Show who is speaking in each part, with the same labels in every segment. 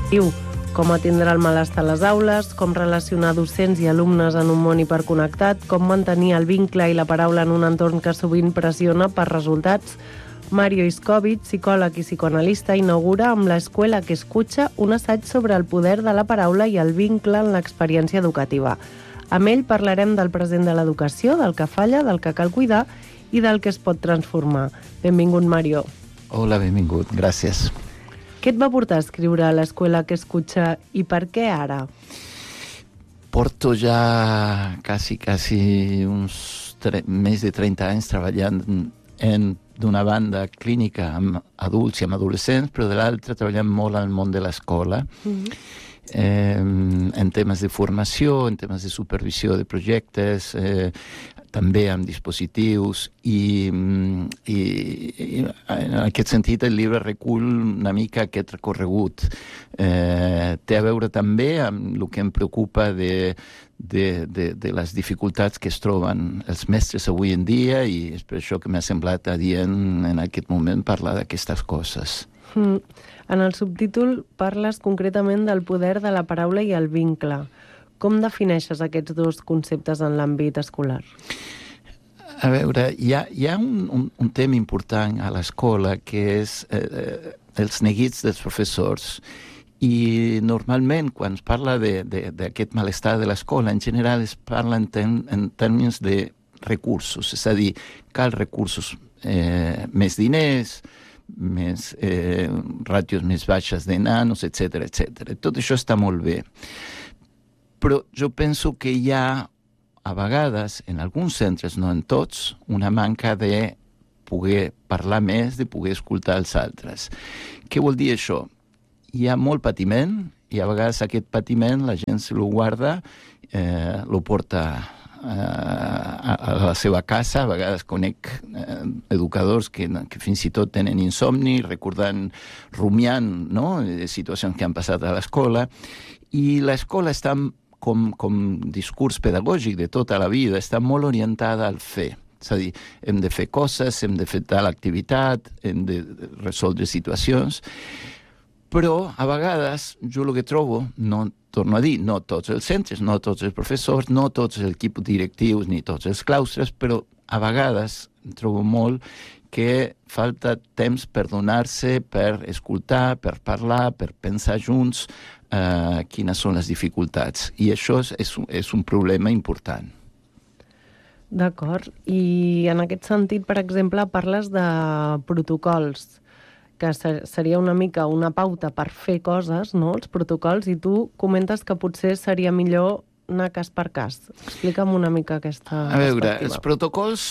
Speaker 1: com atendre el malestar a les aules, com relacionar docents i alumnes en un món hiperconnectat, com mantenir el vincle i la paraula en un entorn que sovint pressiona per resultats. Mario Iskovic, psicòleg i psicoanalista, inaugura amb l'Escuela que escucha un assaig sobre el poder de la paraula i el vincle en l'experiència educativa. Amb ell parlarem del present de l'educació, del que falla, del que cal cuidar i del que es pot transformar. Benvingut, Mario.
Speaker 2: Hola, benvingut, gràcies.
Speaker 1: Què et va portar a escriure l'Escuela que escucha i per què ara?
Speaker 2: Porto ja quasi uns més de 30 anys treballant d'una banda clínica amb adults i amb adolescents, però de l'altra treballant molt al món de l'escola. En temes de formació, en temes de supervisió de projectes, també amb dispositius i en aquest sentit el llibre recull una mica aquest recorregut. Té a veure també amb el que em preocupa de les dificultats que es troben els mestres avui en dia i és per això que m'ha semblat adient en aquest moment parlar d'aquestes coses.
Speaker 1: En el subtítol parles concretament del poder de la paraula i el vincle. Com defineixes aquests dos conceptes en l'àmbit escolar?
Speaker 2: A veure, hi ha un tema important a l'escola que és els neguits dels professors. I normalment, quan es parla d'aquest malestar de l'escola, en general es parla en termes de recursos. És a dir, cal recursos, més diners, més ràtios més baixes de nanos, etc. Tot això està molt bé. Però jo penso que hi ha, a vegades, en alguns centres, no en tots, una manca de poder parlar més, de poder escoltar els altres. Què vol dir això? Hi ha molt patiment i a vegades aquest patiment la gent se lo guarda, lo porta a la seva casa. A vegades conec educadors que fins i tot tenen insomni, rumiant, no?, situacions que han passat a l'escola. I l'escola està, com discurs pedagògic de tota la vida, està molt orientada al fer. És a dir, hem de fer coses, hem de fer tal activitat, hem de resoldre situacions. Però, a vegades, jo el que trobo, torno a dir, no tots els centres, no tots els professors, no tots els equips directius ni tots els claustres, però a vegades trobo molt que falta temps per donar-se, per escoltar, per parlar, per pensar junts quines són les dificultats. I això és un problema important.
Speaker 1: D'acord. I en aquest sentit, per exemple, parles de protocols, que seria una mica una pauta per fer coses, no?, els protocols, i tu comentes que potser seria millor anar cas per cas. Explica'm una mica aquesta perspectiva.
Speaker 2: A veure, els protocols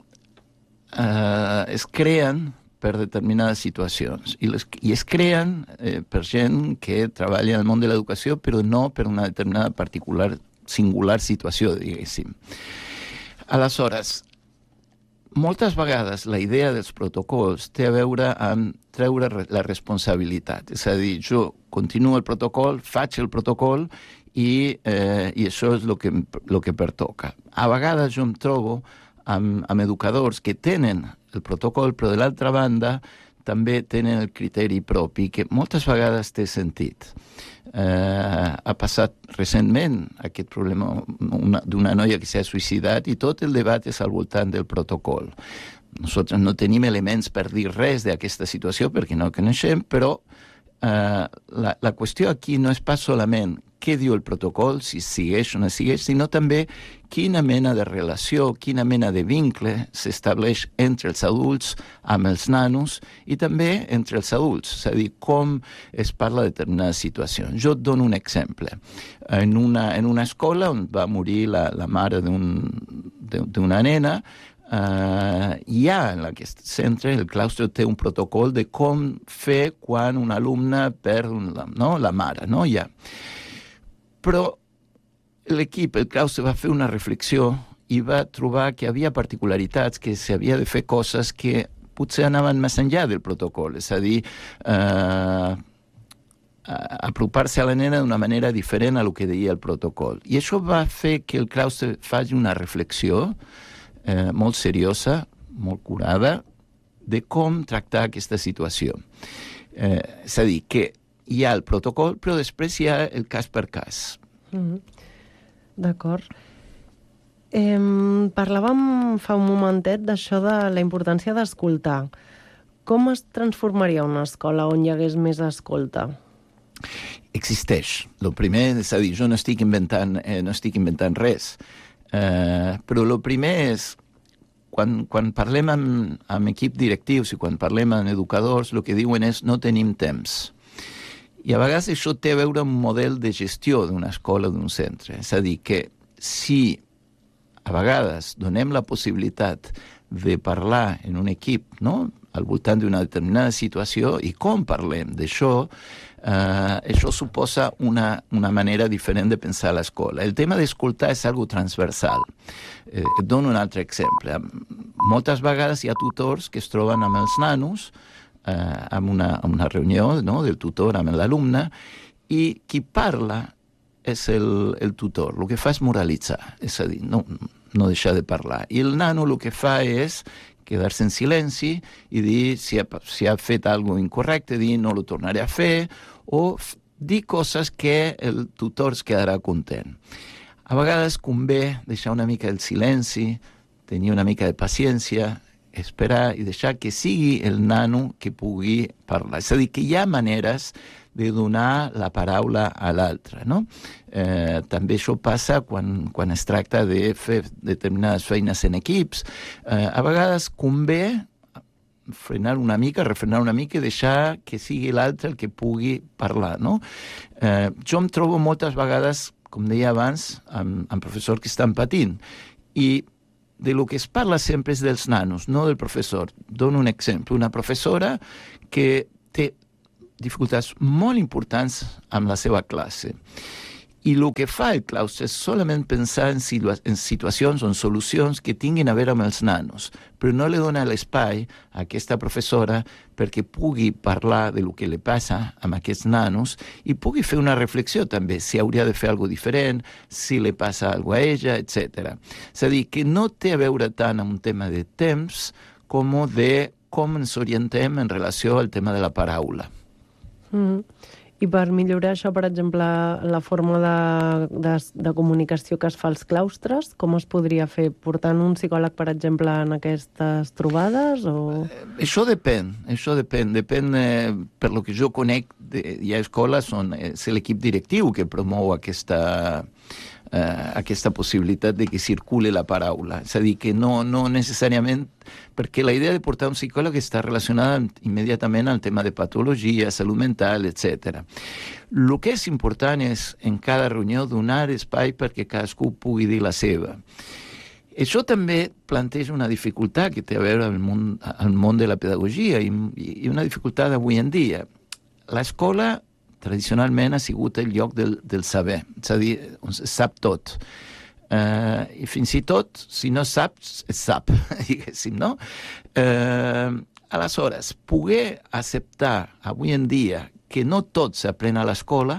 Speaker 2: es creen per determinades situacions i es creen per gent que treballa en el món de l'educació, però no per una determinada singular situació, diguéssim. Aleshores, moltes vegades la idea dels protocols té a veure amb treure la responsabilitat. És a dir, jo continuo el protocol, faig el protocol i això és el que pertoca. A vegades jo em trobo amb educadors que tenen el protocol, però de l'altra banda també tenen el criteri propi, que moltes vegades té sentit. Ha passat recentment aquest problema d'una noia que s'ha suïcidat i tot el debat és al voltant del protocol. Nosaltres no tenim elements per dir res d'aquesta situació perquè no coneixem, però la qüestió aquí no és pas solament què diu el protocol, si segueix o no segueix, sinó també quina mena de relació, quina mena de vincle s'estableix entre els adults amb els nanos i també entre els adults, és a dir, com es parla de determinades situacions. Jo et dono un exemple. En una escola on va morir la mare d'una nena, hi ha en aquest centre, el claustre té un protocol de com fer quan un alumne perd la mare, no? Ja. Però l'equip, el claustre, va fer una reflexió i va trobar que hi havia particularitats, que s'havia de fer coses que potser anaven més enllà del protocol, és a dir, apropar-se a la nena d'una manera diferent a lo que deia el protocol. I això va fer que el claustre faci una reflexió molt seriosa, molt curada, de com tractar aquesta situació. És a dir, que hi ha el protocol, però després hi ha el cas per cas.
Speaker 1: D'acord. Parlàvem fa un momentet d'això de la importància d'escoltar. Com es transformaria una escola on hi hagués més escolta?
Speaker 2: Existeix. El primer és a dir, jo no estic inventant res, però el primer és quan parlem amb equip directius i quan parlem amb educadors, el que diuen és no tenim temps. I a vegades això té a veure amb un model de gestió d'una escola o d'un centre. És a dir, que si a vegades donem la possibilitat de parlar en un equip, no?, al voltant d'una determinada situació, i com parlem d'això, això suposa una manera diferent de pensar l'escola. El tema d'escoltar és algo transversal. Et dono un altre exemple. Moltes vegades hi ha tutors que es troben amb els nanos, amb una reunió, no?, del tutor amb l'alumne, i qui parla és el tutor. El que fa és moralitzar, és a dir, no deixar de parlar. I el nano el que fa és quedar-se en silenci i dir si ha fet alguna cosa incorrecte, dir no lo tornaré a fer, o dir coses que el tutor es quedarà content. A vegades convé deixar una mica el silenci, tenir una mica de paciència, esperar i deixar que sigui el nano que pugui parlar. És a dir, que hi ha maneres de donar la paraula a l'altre, no? També això passa quan es tracta de fer determinades feines en equips. A vegades convé refrenar una mica i deixar que sigui l'altre el que pugui parlar, no? Jo em trobo moltes vegades, com deia abans, amb professors que estan patint, i de lo que es parla sempre és dels nanos, no del professor. Dono un exemple. Una professora que té dificultats molt importants amb la seva classe. I el que fa el claustre és solament pensar en situacions o en solucions que tinguin a veure amb els nanos, però no li dona l'espai a aquesta professora perquè pugui parlar de lo que li passa amb aquests nanos i pugui fer una reflexió també, si hauria de fer alguna cosa diferent, si li passa alguna cosa a ella, etc. És a dir, que no té a veure tant amb un tema de temps com de com ens orientem en relació al tema de la paraula.
Speaker 1: I per millorar això, per exemple, la forma de comunicació que es fa als claustres, com es podria fer? Portant un psicòleg, per exemple, en aquestes trobades? O...
Speaker 2: Això depèn. Depèn per lo que jo conec, hi ha escoles on és l'equip directiu que promou aquesta possibilitat de que circule la paraula. És a dir, que no necessàriament... Perquè la idea de portar un psicòleg està relacionada immediatament al tema de patologia, salut mental, etc. El que és important és, en cada reunió, donar espai perquè cadascú pugui dir la seva. Això també planteja una dificultat que té a veure amb el món de la pedagogia i una dificultat d'avui en dia. L'escola tradicionalment ha sigut el lloc del saber, és a dir, on es sap tot. I fins i tot, si no saps, es sap, diguéssim, no? Aleshores, poder acceptar avui en dia que no tot s'aprèn a l'escola,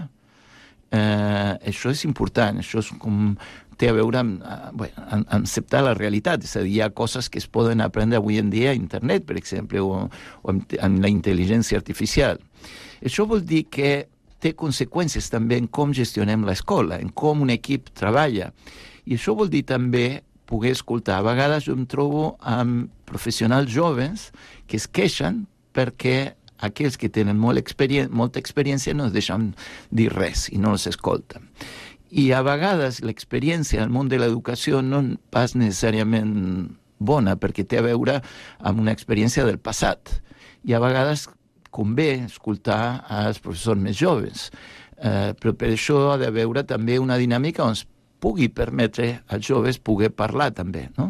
Speaker 2: això és important, això és com... té a veure amb acceptar la realitat, és a dir, hi ha coses que es poden aprendre avui en dia a internet, per exemple, o amb la intel·ligència artificial. Això vol dir que té conseqüències també en com gestionem l'escola, en com un equip treballa. I això vol dir també poder escoltar. A vegades jo em trobo amb professionals joves que es queixen perquè aquells que tenen molta experiència no es deixen dir res i no els escolten. I a vegades l'experiència al món de l'educació no és pas necessàriament bona perquè té a veure amb una experiència del passat. I a vegades convé escoltar als professors més joves. Però per això ha de veure també una dinàmica on es pugui permetre als joves poder parlar també, no?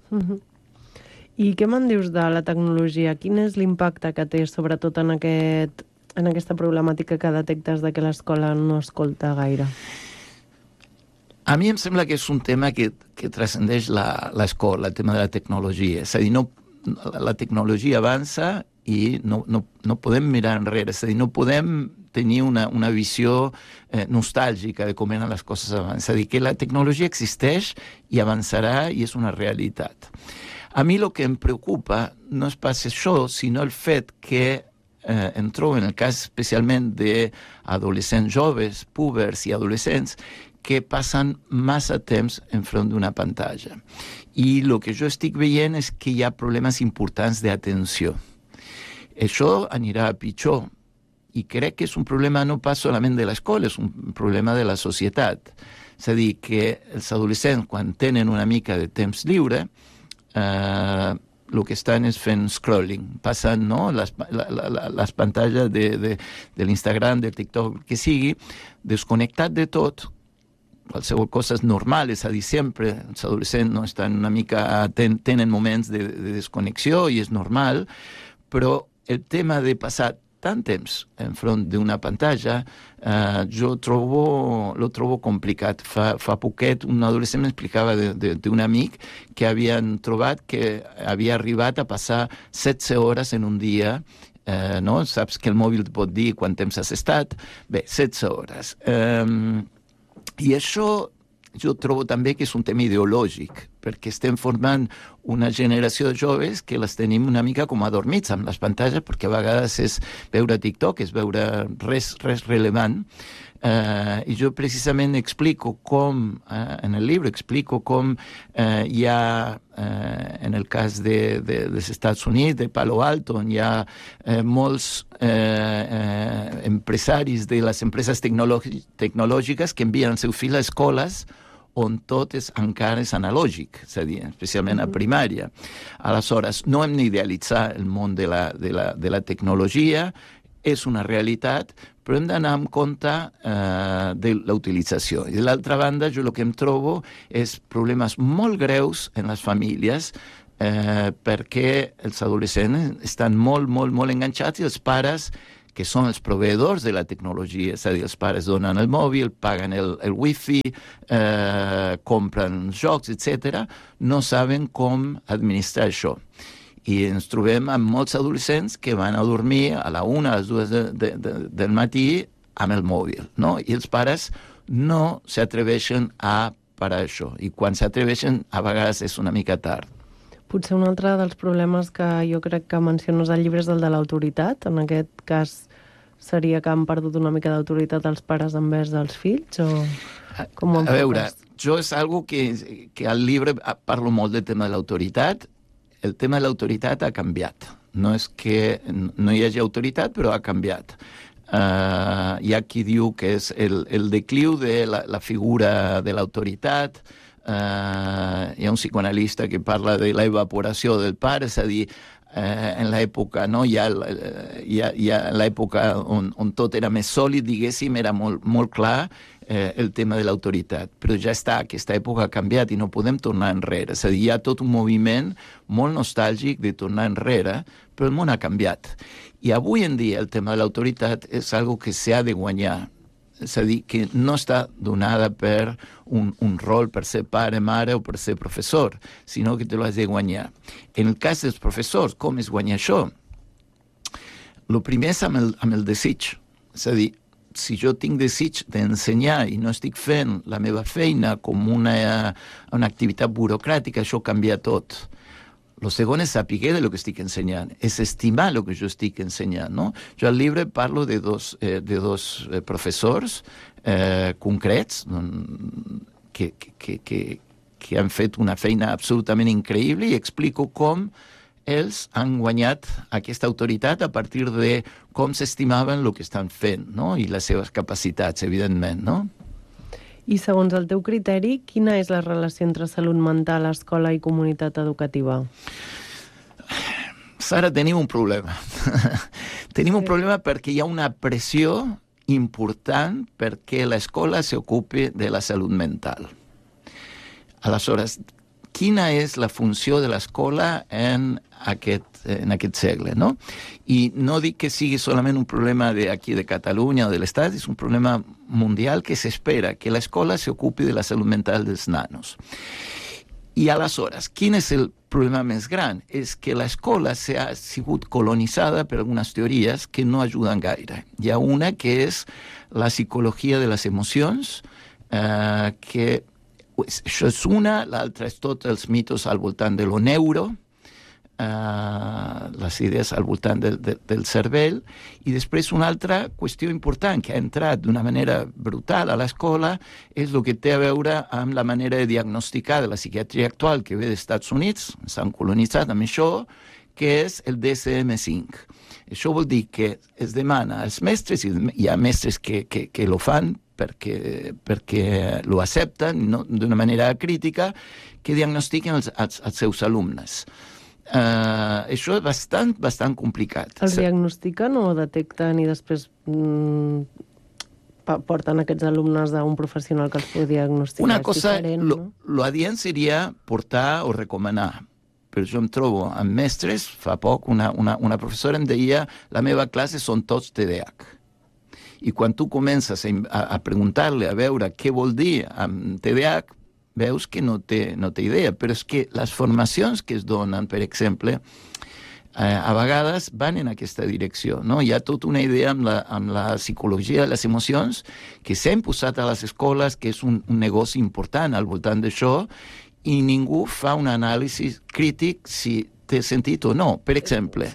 Speaker 1: I què me'n dius de la tecnologia? Quin és l'impacte que té, sobretot en aquesta problemàtica que detectes de que l'escola no escolta gaire?
Speaker 2: A mi em sembla que és un tema que transcendeix l'escola, el tema de la tecnologia. És a dir, la tecnologia avança i no podem mirar enrere, és a dir, no podem tenir una visió nostàlgica de com eren les coses abans. És a dir, que la tecnologia existeix i avançarà i és una realitat. A mi el que em preocupa no és pas això, sinó el fet que em trobo en el cas especialment d'adolescents joves, púbers i adolescents, que passen massa temps enfront d'una pantalla. I el que jo estic veient és que hi ha problemes importants d'atenció. Això anirà a pitjor, i crec que és un problema no pas solament de l'escola, és un problema de la societat. És a dir, que els adolescents, quan tenen una mica de temps lliure, el que estan és fent scrolling, passen, no, les pantalles de l'Instagram, del TikTok, que sigui, desconnectat de tot, qualsevol cosa és normal, és a dir, sempre els adolescents no estan una mica, tenen moments de desconnexió i és normal, però el tema de passar tant temps enfront d'una pantalla, jo lo trobo complicat. Fa poquet un adolescent m'explicava d'un amic que havien trobat que havia arribat a passar 16 hores en un dia, no? Saps que el mòbil et pot dir quant temps has estat? Bé, 16 hores. I això jo trobo també que és un tema ideològic, perquè estem formant una generació de joves que les tenim una mica com adormits amb les pantalles, perquè a vegades és veure TikTok, és veure res rellevant. I jo precisament explico com, en el llibre explico com hi ha, en el cas dels Estats Units, de Palo Alto, on hi ha molts empresaris de les empreses tecnològiques que envien el seu fill a escoles on tot encara és analògic, és a dir, especialment a primària. Aleshores, no hem d'idealitzar el món de la tecnologia, és una realitat, però hem d'anar amb compte de la utilització. I de l'altra banda, jo el que em trobo és problemes molt greus en les famílies perquè els adolescents estan molt enganxats i els pares, que són els proveïdors de la tecnologia, és a dir, els pares donen el mòbil, paguen el wifi, compren jocs, etc., no saben com administrar això. I ens trobem amb molts adolescents que van a dormir a la 1, a les 2 del matí amb el mòbil, no? I els pares no s'atreveixen a parar això. I quan s'atreveixen, a vegades és una mica tard.
Speaker 1: Potser un altre dels problemes que jo crec que menciones al llibre és el de l'autoritat. En aquest cas seria que han perdut una mica d'autoritat els pares envers dels fills? O com ho enfoques?
Speaker 2: A veure, jo és algo que al llibre parlo molt del tema de l'autoritat. El tema de l'autoritat ha canviat. No és que no hi hagi autoritat, però ha canviat. Hi ha qui diu que és el decliu de la figura de l'autoritat. Hi ha un psicoanalista que parla de l'evaporació del pare, és a dir, en l'època, no? Hi ha l'època on tot era més sòlid, diguéssim, era molt clar el tema de l'autoritat. Però ja està, aquesta època ha canviat i no podem tornar enrere. És a dir, hi ha tot un moviment molt nostàlgic de tornar enrere, però el món ha canviat. I avui en dia el tema de l'autoritat és algo que s'ha de guanyar. És a dir, que no està donada per un rol per ser pare, mare o per ser professor, sinó que te l'has de guanyar. En el cas dels professors, com es guanya això? El primer és amb el desig. És a dir, si jo tinc desig d'ensenyar i no estic fent la meva feina com una activitat burocràtica, això canvia tot. Lo segon és saber de lo que estic ensenyant, és estimar lo que jo estic ensenyant, no? Jo al llibre parlo de dos professors concrets que han fet una feina absolutament increïble i explico com ells han guanyat aquesta autoritat a partir de com s'estimaven el que estan fent, no? I les seves capacitats, evidentment, no?
Speaker 1: I segons el teu criteri, quina és la relació entre salut mental, escola i comunitat educativa?
Speaker 2: Sara, tenim un problema. Tenim un problema perquè hi ha una pressió important perquè l'escola s'ocupi de la salut mental. Aleshores, quina és la funció de l'escola en aquest segle, no? I no dic que sigui solament un problema d'aquí de Catalunya o de l'Estat, és un problema mundial que s'espera que l'escola s'ocupi de la salut mental dels nanos. I aleshores, quin és el problema més gran? És que l'escola ha sigut colonitzada per algunes teories que no ajuden gaire. Hi ha una que és la psicologia de les emocions, que això és una, l'altra és tots els mitos al voltant de lo neuro, les idees al voltant del cervell, i després una altra qüestió important que ha entrat d'una manera brutal a l'escola és el que té a veure amb la manera de diagnosticar de la psiquiatria actual que ve dels Estats Units, s'han colonitzat amb això, que és el DSM-5. Això vol dir que es demana als mestres, i hi ha mestres que lo fan perquè lo accepten no, d'una manera crítica, que diagnostiquen els seus alumnes. Això és bastant complicat.
Speaker 1: Els diagnostiquen o detecten i després porten aquests alumnes d'un professional que els pugui diagnosticar?
Speaker 2: Una cosa, lo adient seria portar o recomanar. Però jo em trobo amb mestres, fa poc una professora em deia la meva classe són tots TDAH. I quan tu comences a preguntar-li, a veure què vol dir amb TDAH, veus que no té idea. Però és que les formacions que es donen, per exemple, a vegades van en aquesta direcció. No? Hi ha tota una idea amb la psicologia de les emocions que s'ha imposat a les escoles, que és un negoci important al voltant d'això, i ningú fa un anàlisi crític si té sentit o no. Per exemple,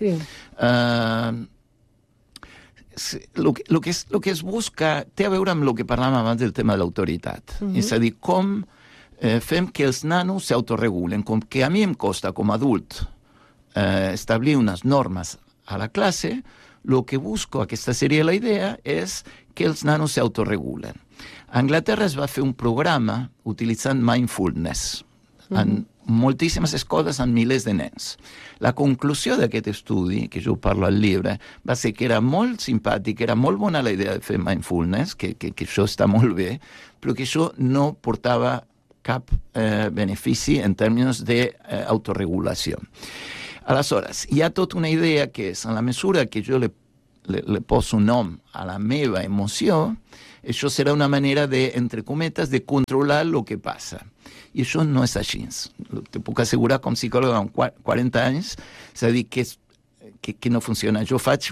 Speaker 2: lo que es busca té a veure amb el que parlàvem abans del tema de l'autoritat. És a dir, com fem que els nanos s'autoregulen. Com que a mi em costa, com a adult, establir unes normes a la classe, el que busco, aquesta seria la idea, és que els nanos s'autoregulen. A Anglaterra es va fer un programa utilitzant mindfulness en moltíssimes escoles amb milers de nens. La conclusió d'aquest estudi, que jo parlo al llibre, va ser que era molt simpàtic, era molt bona la idea de fer mindfulness, que això està molt bé, però que això no portava cap benefici en termes d'autoregulació. Aleshores, hi ha tota una idea que és, en la mesura que jo le poso un nom a la meva emoció, això serà una manera de, entre cometes, de controlar el que passa. I això no és així. Te puc assegurar com psicòleg amb 40 anys, és a dir, que no funciona. Jo faig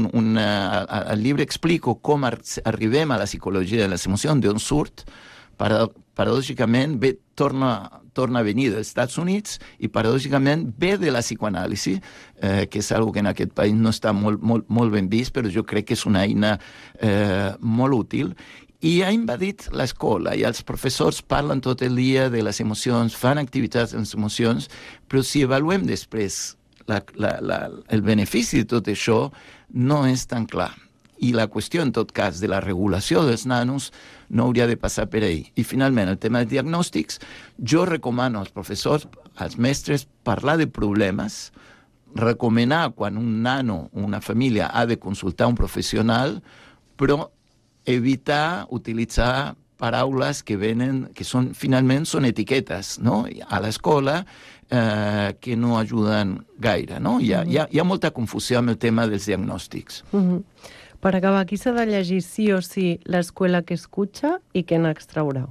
Speaker 2: al llibre explico com arribem a la psicologia de les emocions, d'on surt, paradògicament torna a venir dels Estats Units i paradògicament ve de la psicoanàlisi, que és una que en aquest país no està molt ben vist, però jo crec que és una eina molt útil. I ha invadit l'escola i els professors parlen tot el dia de les emocions, fan activitats amb les emocions, però si avaluem després el benefici de tot això no és tan clar. I la qüestió, en tot cas, de la regulació dels nanos no hauria de passar per ahí. I, finalment, el tema de diagnòstics, jo recomano als professors, als mestres, parlar de problemes, recomanar quan un nano o una família ha de consultar un professional, però evitar utilitzar paraules que finalment són etiquetes, no? A l'escola que no ajuden gaire, no? Hi ha molta confusió amb el tema dels diagnòstics.
Speaker 1: Per acabar, aquí s'ha de llegir sí o sí l'escuela que escucha i què n'extraurà?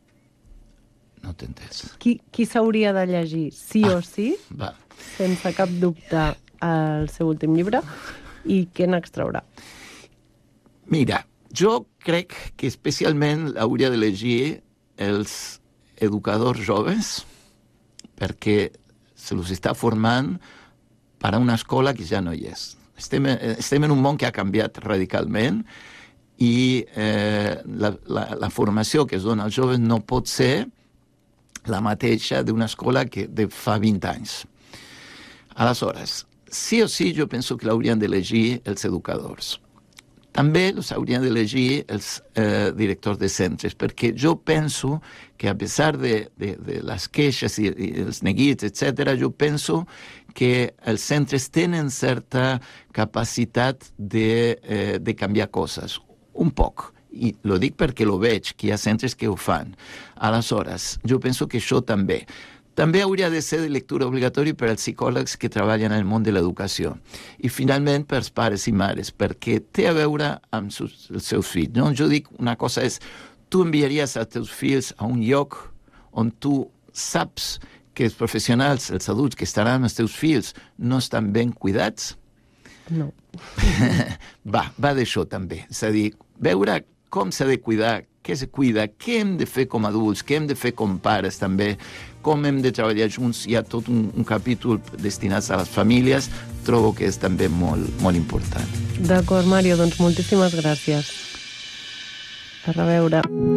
Speaker 2: No t'he entès.
Speaker 1: Qui s'hauria de llegir sí o sí, sense cap dubte, el seu últim llibre, i què n'extraurà?
Speaker 2: Mira, jo crec que especialment hauria de llegir els educadors joves perquè se los està formant per a una escola que ja no hi és. Estem en un món que ha canviat radicalment i la formació que es dona als joves no pot ser la mateixa d'una escola que de fa 20 anys. Aleshores, sí o sí jo penso que l'haurien de llegir els educadors. També els haurien de llegir els directors de centres, perquè jo penso que a pesar de les queixes i els neguits, etc., jo penso que els centres tenen certa capacitat de canviar coses, un poc. I lo dic perquè lo veig, que hi ha centres que ho fan. Aleshores, jo penso que això també. També hauria de ser de lectura obligatori per als psicòlegs que treballen en el món de l'educació. I finalment per als pares i mares, perquè té a veure amb els seus fills. No? Jo dic una cosa és, tu enviaries els teus fills a un lloc on tu saps que els professionals, els adults que estaran amb els teus fills no estan ben cuidats?
Speaker 1: No.
Speaker 2: Va d'això també. És a dir, veure com s'ha de cuidar, què se cuida, què hem de fer com a adults, què hem de fer com pares també, com hem de treballar junts. Hi ha tot un capítol destinat a les famílies, trobo que és també molt, molt important.
Speaker 1: D'acord, Mario, doncs moltíssimes gràcies. A reveure.